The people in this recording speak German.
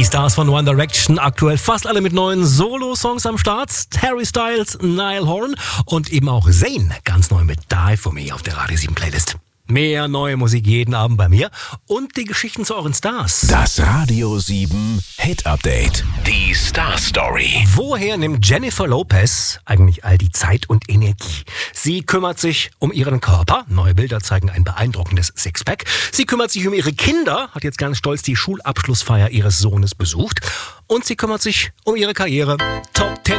Stars von One Direction, aktuell fast alle mit neuen Solo-Songs am Start. Harry Styles, Niall Horan und eben auch Zayn, ganz neu mit Die For Me auf der Radio 7 Playlist. Mehr neue Musik jeden Abend bei mir und die Geschichten zu euren Stars. Das Radio 7 Hit Update. Die Star Story. Woher nimmt Jennifer Lopez eigentlich all die Zeit und Energie? Sie kümmert sich um ihren Körper. Neue Bilder zeigen ein beeindruckendes Sixpack. Sie kümmert sich um ihre Kinder, hat jetzt ganz stolz die Schulabschlussfeier ihres Sohnes besucht. Und sie kümmert sich um ihre Karriere. Top 10